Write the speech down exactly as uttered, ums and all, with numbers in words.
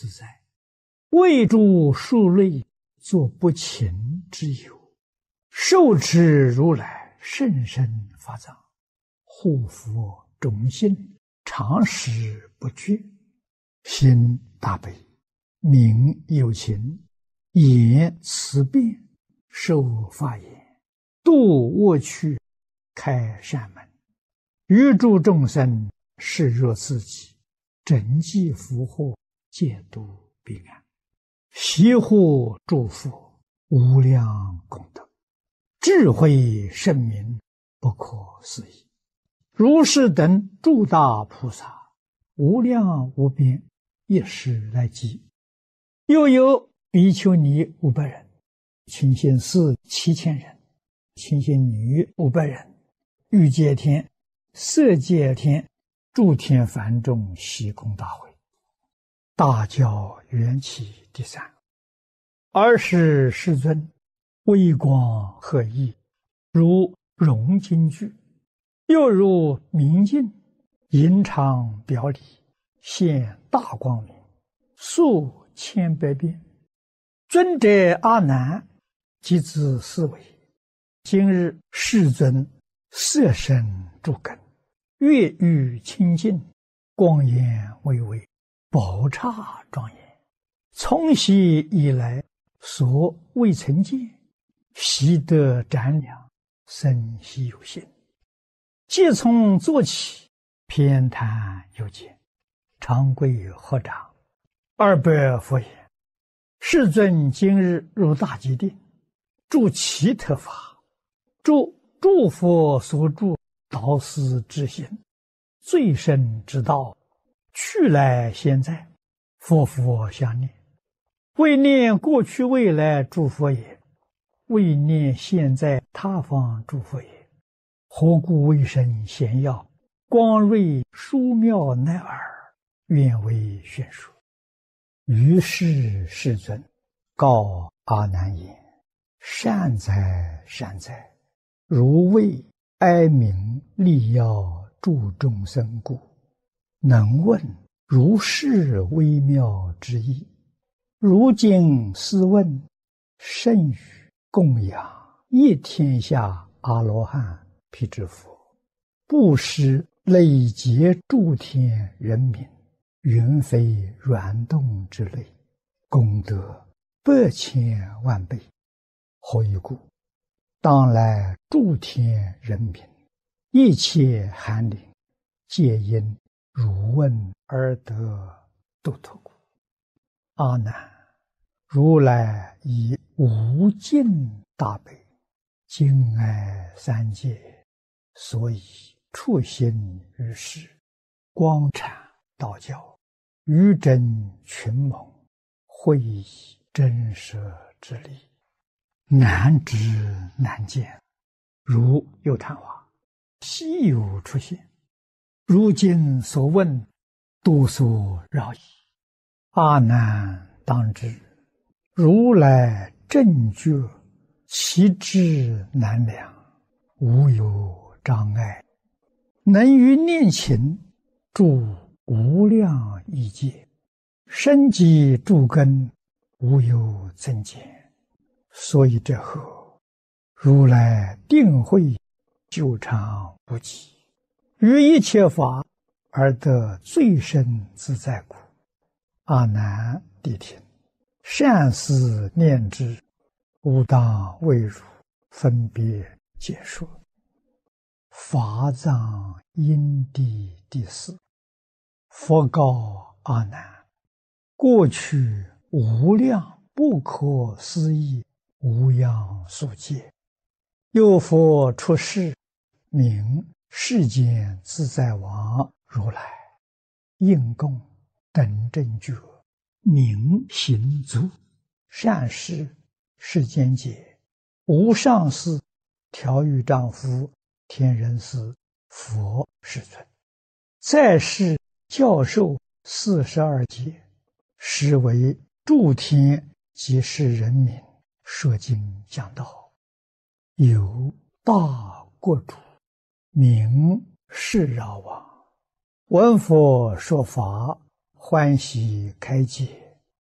自在，为诸庶类作不勤之友，受持如来甚深法藏，护佛忠信，常时不绝，心大悲，名有情，言慈辩，受法言，度恶趣，开善门，于诸众生视若自己，整济福祸，戒度彼岸，悉护诸佛，无量功德，智慧圣明，不可思议。如是等诸大菩萨，无量无边，一时来集。又有比丘尼五百人，清心寺七千人，清心女五百人，欲界天、色界天、诸天梵众悉空大会，大教缘起第三。尔时世尊微光和熠，如融金具，又如明镜，隐常表里，现大光明，数千百变。尊者阿难即自思维：今日世尊色身诸根，月欲清净，光颜巍巍，宝刹庄严，从昔以来所未曾见，习得瞻量，生希有心。即从坐起，偏袒有见，长跪合掌，二百佛言：世尊今日入大吉定，住其特法，住诸佛所住导师之心，最深之道，去来现在，佛佛相念，为念过去未来诸佛也，为念现在他方诸佛也。何故为身显耀，光瑞殊妙乃尔，愿为宣说。于是世尊告阿难言：善哉善哉，如为哀鸣利要助众生故，能问如是微妙之意。如今斯问，甚于供养一天下阿罗汉辟支佛，布施累劫诸天人民，云非软动之类，功德百千万倍。何以故？当来诸天人民，一切寒灵，皆因汝问而得度脱故。阿难，如来以无尽大悲，敬爱三界，所以处心于世，光阐道教，于真群蒙，会以真实之理，难知难见，如有昙花，稀有出现。如今所问，多所扰矣。阿难当知，如来正觉，其智难量，无有障碍，能于念勤住无量异界，深积诸根，无有增减。所以这后，如来定慧久长不极，于一切法而得最深自在故。阿难谛听，善思念之，吾当为汝分别解说。法藏因地第四。佛告阿难：过去无量不可思议无量数劫，有佛出世，名世间自在王如来，应供等正觉，名行足，善事世间解，无上士、调御丈夫、天人师、佛世尊，在世教授四十二劫，实为诸天及世人民说经讲道。有大国主，名释饶王，闻佛说法，欢喜开解，